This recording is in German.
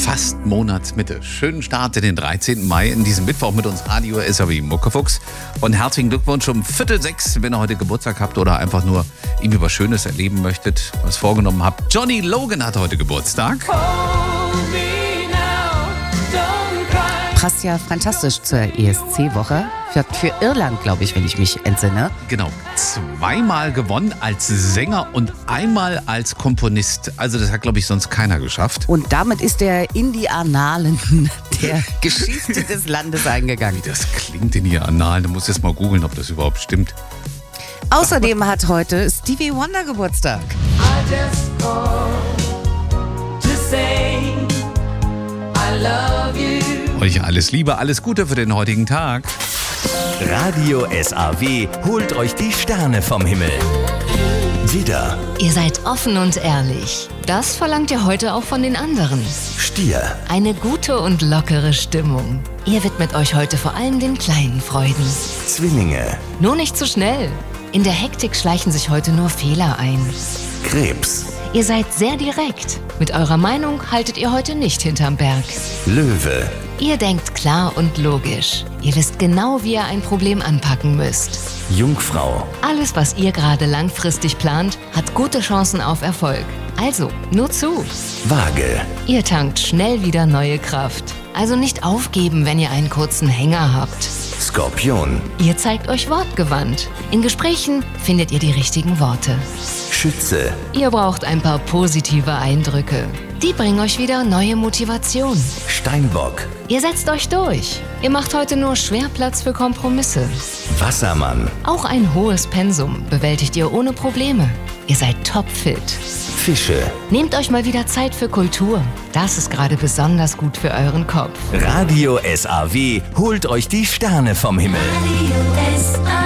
fast Monatsmitte. Schönen Start in den 13. Mai in diesem Mittwoch mit uns Radio SAW Muckefuchs. Und herzlichen Glückwunsch um 5:45, wenn ihr heute Geburtstag habt oder einfach nur ihm über Schönes erleben möchtet, was vorgenommen habt. Johnny Logan hat heute Geburtstag. Passt ja fantastisch zur ESC-Woche. Für Irland, glaube ich, wenn ich mich entsinne. Genau, 2-mal gewonnen als Sänger und einmal als Komponist. Also das hat, glaube ich, sonst keiner geschafft. Und damit ist er in die Annalen der Geschichte des Landes eingegangen. Wie das klingt in die Annalen. Du musst jetzt mal googeln, ob das überhaupt stimmt. Außerdem hat heute Stevie Wonder Geburtstag. I just called to say I love you. Euch alles Liebe, alles Gute für den heutigen Tag. Radio SAW holt euch die Sterne vom Himmel. Widder, Ihr seid offen und ehrlich. Das verlangt ihr heute auch von den anderen. Stier, Eine gute und lockere Stimmung. Ihr widmet euch heute vor allem den kleinen Freuden. Zwillinge, Nur nicht zu schnell. In der Hektik schleichen sich heute nur Fehler ein. Krebs, Ihr seid sehr direkt. Mit eurer Meinung haltet ihr heute nicht hinterm Berg. Löwe, Ihr denkt klar und logisch. Ihr wisst genau, wie ihr ein Problem anpacken müsst. Jungfrau, Alles, was ihr gerade langfristig plant, hat gute Chancen auf Erfolg. Also, nur zu. Waage, Ihr tankt schnell wieder neue Kraft. Also nicht aufgeben, wenn ihr einen kurzen Hänger habt. Skorpion, Ihr zeigt euch wortgewandt. In Gesprächen findet ihr die richtigen Worte. Schütze, Ihr braucht ein paar positive Eindrücke. Die bringen euch wieder neue Motivation. Steinbock, Ihr setzt euch durch. Ihr macht heute nur schwer Platz für Kompromisse. Wassermann, Auch ein hohes Pensum bewältigt ihr ohne Probleme. Ihr seid topfit. Fische. Nehmt euch mal wieder Zeit für Kultur. Das ist gerade besonders gut für euren Kopf. Radio SAW holt euch die Sterne vom Himmel. Radio SAW.